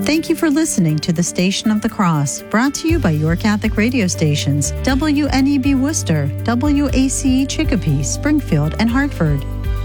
Thank you for listening to the Station of the Cross, brought to you by your Catholic radio stations, WNEB Worcester, WACE Chicopee, Springfield, and Hartford.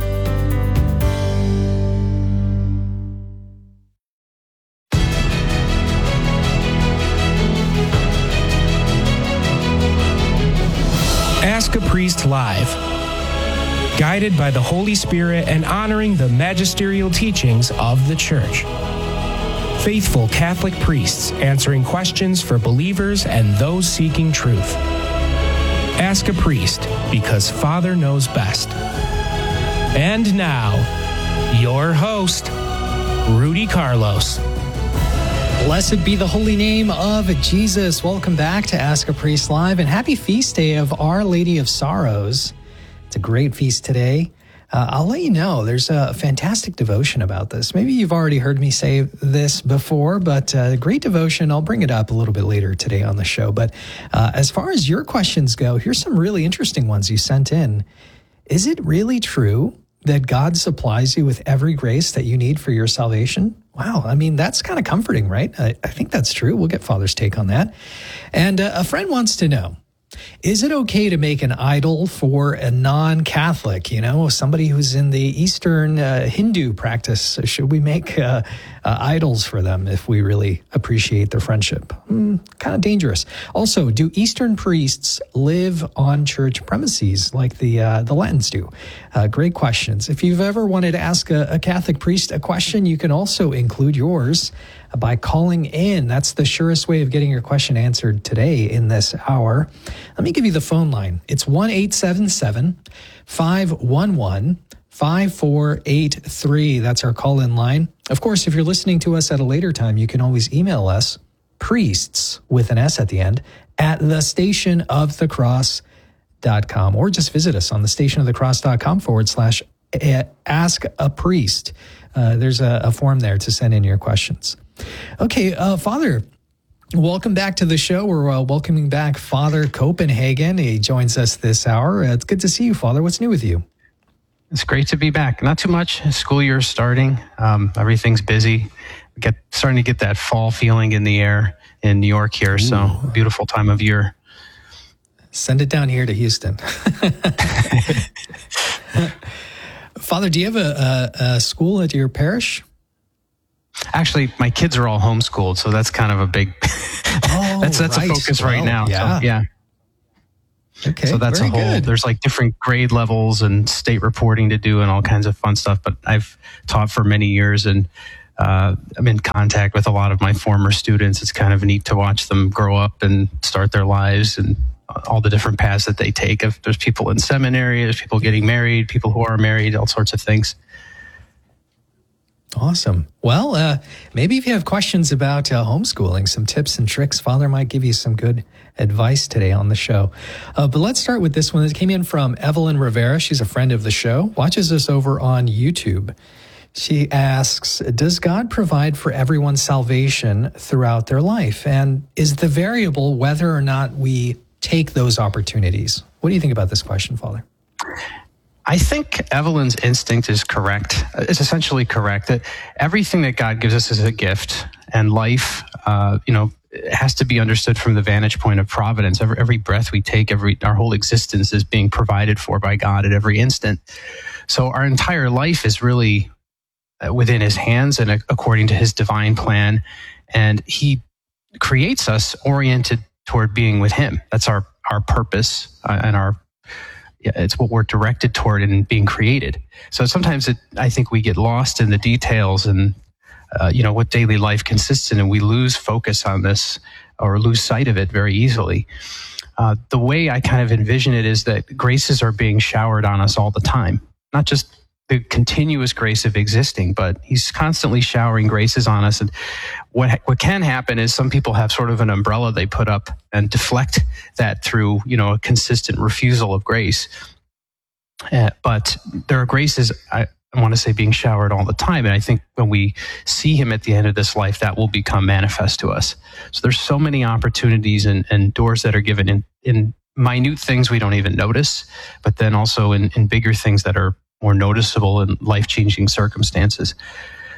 Ask a Priest Live. Guided by the Holy Spirit and honoring the magisterial teachings of the Church. Faithful Catholic priests answering questions for believers and those seeking truth. Ask a Priest, because Father knows best. And now, your host, Rudy Carlos. Blessed be the holy name of Jesus. Welcome back to Ask a Priest Live, and happy feast day of Our Lady of Sorrows. It's a great feast today. I'll let you know, there's a fantastic devotion about this. Maybe you've already heard me say this before, but great devotion. I'll bring it up a little bit later today on the show. But as far as your questions go, here's some really interesting ones you sent in. Is it really true that God supplies you with every grace that you need for your salvation? Wow, I mean, that's kind of comforting, right? I think that's true. We'll get Father's take on that. And a friend wants to know, is it okay to make an idol for a non-Catholic, somebody who's in the Eastern Hindu practice? Should we make idols for them if we really appreciate their friendship? Kind of dangerous. Also, do Eastern priests live on church premises like the Latins do? Great questions. If you've ever wanted to ask a Catholic priest a question, you can also include yours by calling in. That's the surest way of getting your question answered today in this hour. Let me give you the phone line. It's 1-877-511-5483. That's our call-in line. Of course, if you're listening to us at a later time, you can always email us, priests with an S at the end, at thestationofthecross.com, or just visit us on thestationofthecross.com/ask a priest. There's a form there to send in your questions. Okay, Father, welcome back to the show. We're welcoming back Father Copenhagen. He joins us this hour. It's good to see you, Father. What's new with you? It's great to be back. Not too much. School year's starting. Everything's busy. Starting to get that fall feeling in the air in New York here. Ooh. So beautiful time of year. Send it down here to Houston. Father, do you have a school at your parish? Actually, my kids are all homeschooled, so that's kind of a big. that's right. A focus right now. Yeah. So, yeah. Okay. So that's a whole. Good. There's like different grade levels and state reporting to do and all kinds of fun stuff. But I've taught for many years, and I'm in contact with a lot of my former students. It's kind of neat to watch them grow up and start their lives and all the different paths that they take. If there's people in seminary, there's people getting married, people who are married, all sorts of things. Awesome. Well, maybe if you have questions about homeschooling, some tips and tricks, Father might give you some good advice today on the show. But let's start with this one that came in from Evelyn Rivera. She's a friend of the show, watches us over on YouTube. She asks, does God provide for everyone's salvation throughout their life? And is the variable whether or not we take those opportunities? What do you think about this question, Father? I think Evelyn's instinct is correct. It's essentially correct that everything that God gives us is a gift, and life, has to be understood from the vantage point of providence. Every breath we take, our whole existence is being provided for by God at every instant. So our entire life is really within His hands and according to His divine plan, and He creates us oriented toward being with Him. That's our purpose and it's what we're directed toward in being created. So sometimes I think we get lost in the details and, what daily life consists in, and we lose focus on this or lose sight of it very easily. The way I kind of envision it is that graces are being showered on us all the time, not just the continuous grace of existing, but He's constantly showering graces on us. And what can happen is some people have sort of an umbrella they put up and deflect that through, a consistent refusal of grace. But there are graces, I want to say, being showered all the time. And I think when we see Him at the end of this life, that will become manifest to us. So there's so many opportunities and doors that are given in minute things we don't even notice, but then also in bigger things that are more noticeable in life-changing circumstances.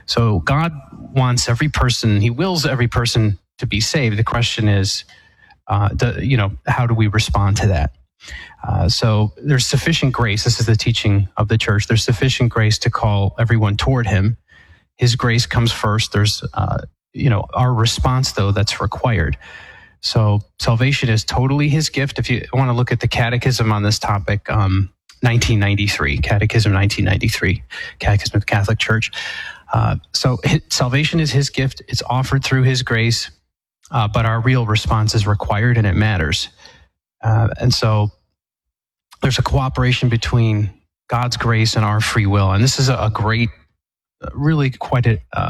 So God wants every person, he wills every person to be saved. The question is, how do we respond to that? So there's sufficient grace. This is the teaching of the church. There's sufficient grace to call everyone toward him. His grace comes first. There's, our response, though, that's required. So salvation is totally his gift. If you want to look at the catechism on this topic, 1993, Catechism 1993, Catechism of the Catholic Church. So salvation is his gift. It's offered through his grace, but our real response is required and it matters. And so there's a cooperation between God's grace and our free will. And this is a great, really quite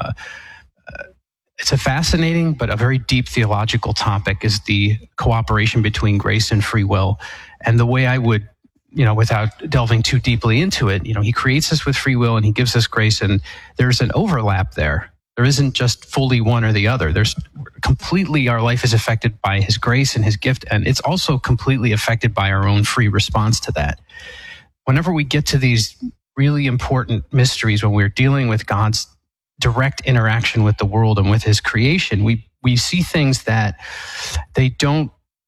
it's a fascinating but a very deep theological topic, is the cooperation between grace and free will. And the way I would, without delving too deeply into it, he creates us with free will and he gives us grace, and there's an overlap there. There isn't just fully one or the other. There's completely, our life is affected by his grace and his gift, and it's also completely affected by our own free response to that. Whenever we get to these really important mysteries, when we're dealing with God's direct interaction with the world and with his creation, we see things that they don't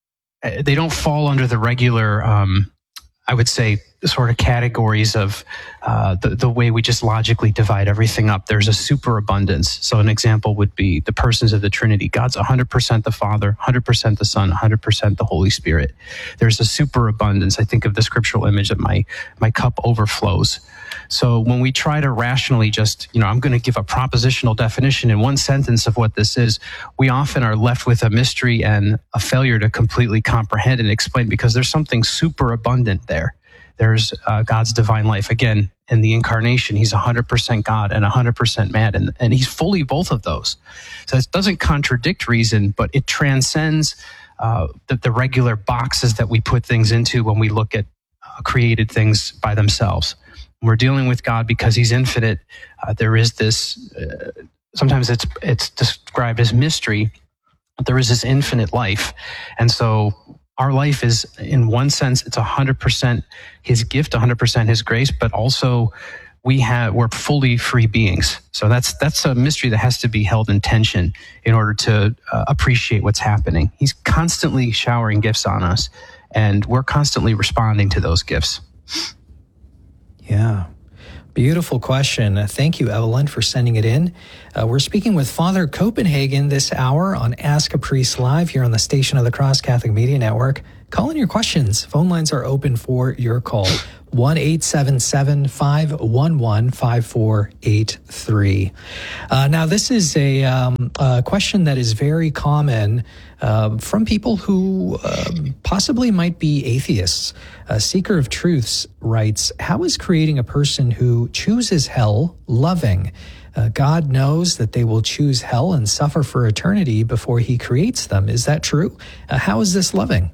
fall under the regular, I would say, sort of categories of the way we just logically divide everything up. There's a superabundance. So an example would be the persons of the Trinity. God's 100% the Father, 100% the Son, 100% the Holy Spirit. There's a superabundance. I think of the scriptural image that my cup overflows. So when we try to rationally just, I'm going to give a propositional definition in one sentence of what this is, we often are left with a mystery and a failure to completely comprehend and explain, because there's something superabundant there. There's God's divine life. Again, in the incarnation, he's 100% God and 100% man, and he's fully both of those. So it doesn't contradict reason, but it transcends the regular boxes that we put things into when we look at created things by themselves. We're dealing with God because he's infinite. There is this, sometimes it's described as mystery, but there is this infinite life. And so our life is, in one sense, it's 100% his gift, 100% his grace, but also we're fully free beings. So that's a mystery that has to be held in tension in order to appreciate what's happening. He's constantly showering gifts on us, and we're constantly responding to those gifts. Yeah. Beautiful question. Thank you, Evelyn, for sending it in. We're speaking with Father Copenhagen this hour on Ask a Priest Live here on the Station of the Cross Catholic Media Network. Call in your questions. Phone lines are open for your call. 1-877-511-5483. Now, this is a question that is very common from people who possibly might be atheists. Seeker of Truths writes, how is creating a person who chooses hell loving? God knows that they will choose hell and suffer for eternity before he creates them. Is that true? How is this loving?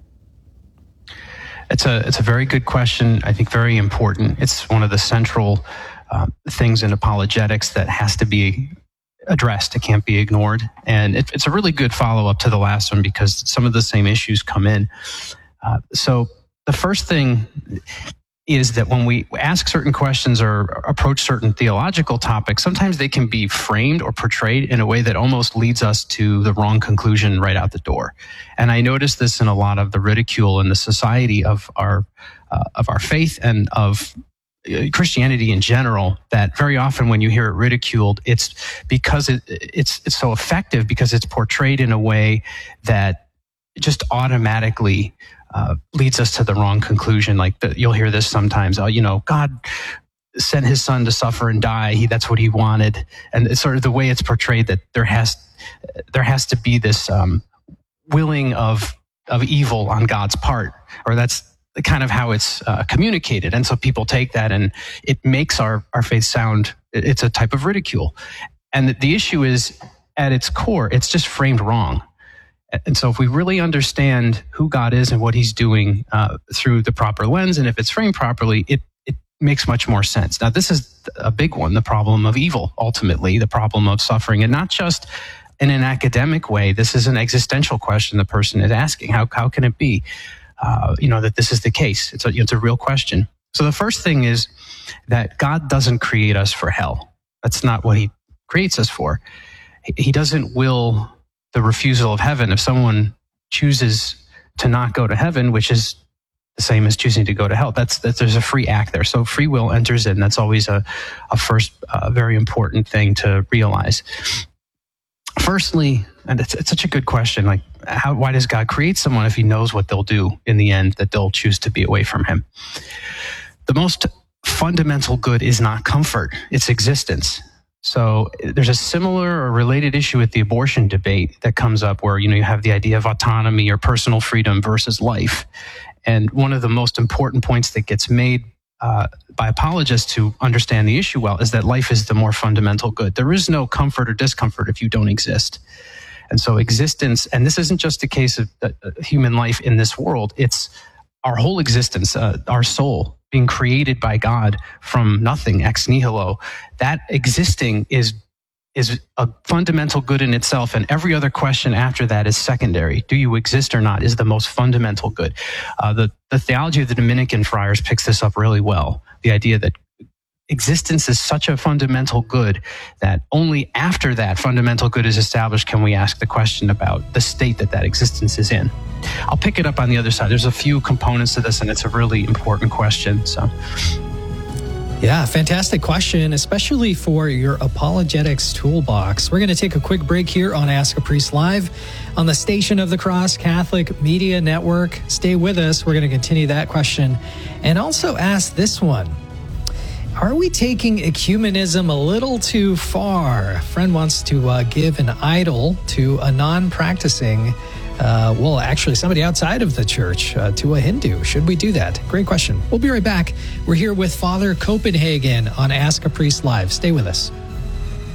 It's a very good question. I think very important. It's one of the central things in apologetics that has to be addressed. It can't be ignored. And it's a really good follow-up to the last one, because some of the same issues come in. So the first thing is that when we ask certain questions or approach certain theological topics, sometimes they can be framed or portrayed in a way that almost leads us to the wrong conclusion right out the door. And I notice this in a lot of the ridicule in the society of our faith and of Christianity in general, that very often when you hear it ridiculed, it's because it's so effective, because it's portrayed in a way that just automatically leads us to the wrong conclusion. Like you'll hear this sometimes, God sent his son to suffer and die. That's what he wanted. And it's sort of the way it's portrayed, that there has to be this willing of evil on God's part, or that's kind of how it's communicated. And so people take that and it makes our faith sound, it's a type of ridicule. And the issue is, at its core, it's just framed wrong. And so if we really understand who God is and what he's doing through the proper lens, and if it's framed properly, it makes much more sense. Now, this is a big one, the problem of evil, ultimately, the problem of suffering, and not just in an academic way. This is an existential question the person is asking. How can it be, that this is the case? It's a real question. So the first thing is that God doesn't create us for hell. That's not what he creates us for. He doesn't will the refusal of heaven. If someone chooses to not go to heaven, which is the same as choosing to go to hell, there's a free act there. So free will enters in. That's always a first very important thing to realize. Firstly, and it's such a good question, like why does God create someone if he knows what they'll do in the end, that they'll choose to be away from him? The most fundamental good is not comfort, it's existence. So there's a similar or related issue with the abortion debate that comes up where, you have the idea of autonomy or personal freedom versus life. And one of the most important points that gets made by apologists who understand the issue well is that life is the more fundamental good. There is no comfort or discomfort if you don't exist. And so existence, and this isn't just a case of human life in this world, it's our whole existence, our soul, being created by God from nothing, ex nihilo. That existing is a fundamental good in itself, and every other question after that is secondary. Do you exist or not is the most fundamental good. The theology of the Dominican friars picks this up really well. The idea that existence is such a fundamental good that only after that fundamental good is established can we ask the question about the state that existence is in. I'll pick it up on the other side. There's a few components to this, and it's a really important question. So, yeah, fantastic question, especially for your apologetics toolbox. We're going to take a quick break here on Ask a Priest Live on the Station of the Cross Catholic Media Network. Stay with us. We're going to continue that question and also ask this one. Are we taking ecumenism a little too far? A friend wants to give an idol to a non-practicing, actually somebody outside of the church, to a Hindu. Should we do that? Great question. We'll be right back. We're here with Father Copenhagen on Ask a Priest Live. Stay with us.